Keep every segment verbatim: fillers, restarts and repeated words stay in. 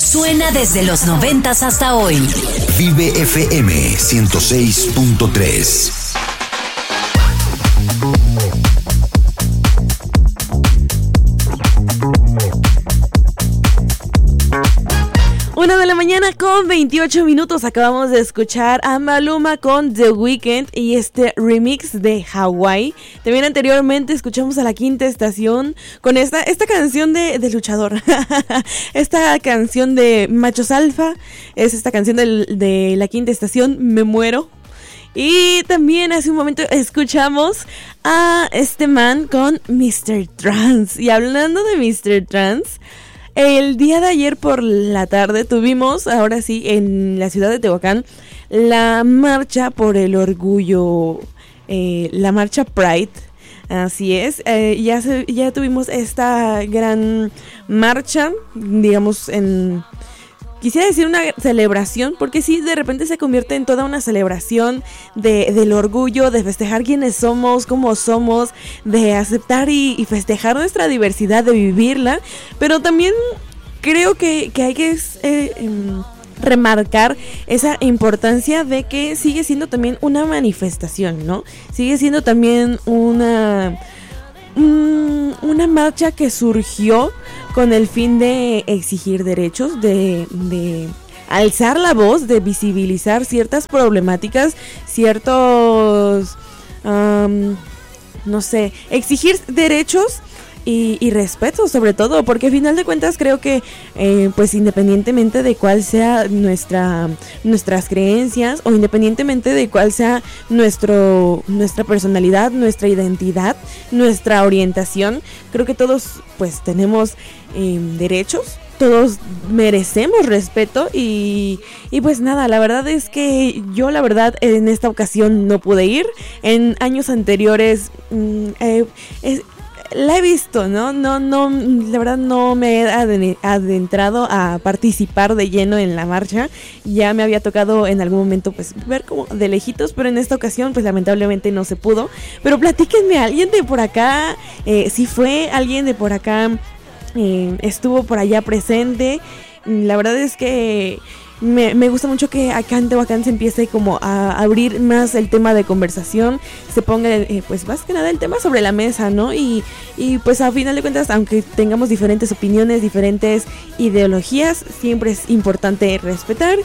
Suena desde los noventas hasta hoy. Vive F M ciento seis punto tres. Una de la mañana con veintiocho minutos. Acabamos de escuchar a Maluma con The Weeknd y este remix de Hawaii. También anteriormente escuchamos a La Quinta Estación con esta, esta canción de, de Luchador. Esta canción de Machos Alfa. Es esta canción de, de La Quinta Estación, Me Muero. Y también hace un momento escuchamos a este man con mister Trans. Y hablando de mister Trans, el día de ayer por la tarde tuvimos, ahora sí, en la ciudad de Tehuacán, la marcha por el orgullo, eh, la marcha Pride. Así es, eh, ya, se, ya tuvimos esta gran marcha, digamos, en... Quisiera decir una celebración, porque sí, de repente se convierte en toda una celebración de, del orgullo, de festejar quiénes somos, cómo somos, de aceptar y, y festejar nuestra diversidad, de vivirla, pero también creo que, que hay que eh, eh, remarcar esa importancia de que sigue siendo también una manifestación, ¿no? Sigue siendo también una... una marcha que surgió con el fin de exigir derechos, de, de alzar la voz, de visibilizar ciertas problemáticas, ciertos, um, no sé, exigir derechos y, y respeto sobre todo, porque al final de cuentas creo que eh, pues independientemente de cuál sea nuestra nuestras creencias o independientemente de cuál sea nuestro nuestra personalidad, nuestra identidad, nuestra orientación, creo que todos pues tenemos eh, derechos. Todos merecemos respeto y, y pues nada, la verdad es que yo la verdad en esta ocasión no pude ir. En años anteriores mm, eh, es, la he visto, ¿no? No, no, la verdad no me he adentrado a participar de lleno en la marcha. Ya me había tocado en algún momento pues ver como de lejitos, pero en esta ocasión pues lamentablemente no se pudo. Pero platíquenme, ¿alguien de por acá? Eh, si fue alguien de por acá, eh, estuvo por allá presente. La verdad es que Me, me gusta mucho que acá en Tehuacán se empiece como a abrir más el tema de conversación, se ponga eh, pues más que nada el tema sobre la mesa, ¿no? Y, y pues a final de cuentas, aunque tengamos diferentes opiniones, diferentes ideologías, siempre es importante respetar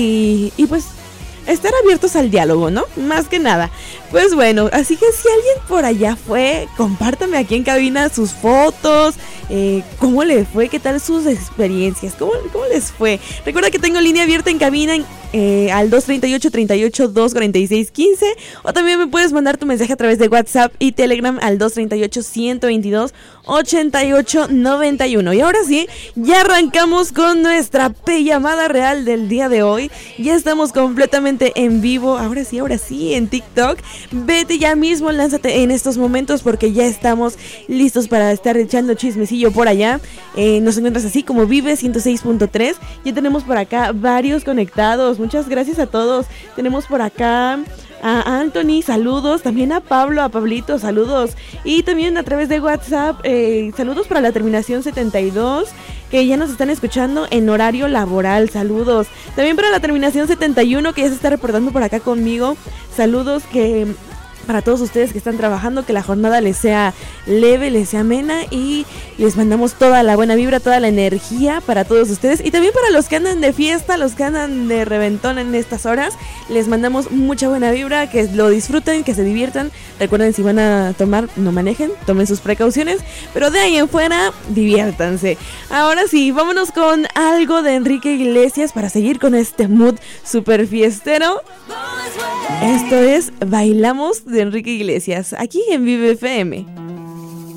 y, y pues estar abiertos al diálogo, ¿no? Más que nada. Pues bueno, así que si alguien por allá fue, compártame aquí en cabina sus fotos, eh, cómo le fue, qué tal sus experiencias, cómo, cómo les fue. Recuerda que tengo línea abierta en cabina eh, al dos treinta y ocho, treinta y ocho, dos cuarenta y seis, quince, o también me puedes mandar tu mensaje a través de WhatsApp y Telegram al dos treinta y ocho, ciento veintidós, ochenta y ocho, noventa y uno. Y ahora sí, ya arrancamos con nuestra P llamada real del día de hoy. Ya estamos completamente en vivo, ahora sí, ahora sí, en TikTok. Vete ya mismo, lánzate en estos momentos porque ya estamos listos para estar echando chismecillo por allá. Eh, nos encuentras así como Vive ciento seis punto tres. Ya tenemos por acá varios conectados. Muchas gracias a todos. Tenemos por acá a Anthony, saludos, también a Pablo, a Pablito, saludos, y también a través de WhatsApp, eh, saludos para la terminación setenta y dos, que ya nos están escuchando en horario laboral, saludos, también para la terminación setenta y uno, que ya se está reportando por acá conmigo, saludos, que para todos ustedes que están trabajando, que la jornada les sea leve, les sea amena, y les mandamos toda la buena vibra, toda la energía para todos ustedes, y también para los que andan de fiesta, los que andan de reventón en estas horas, les mandamos mucha buena vibra, que lo disfruten, que se diviertan. Recuerden, si van a tomar, no manejen, tomen sus precauciones, pero de ahí en fuera, diviértanse. Ahora sí, vámonos con algo de Enrique Iglesias para seguir con este mood super fiestero. Esto es Bailamos de Enrique Iglesias, aquí en Vive F M.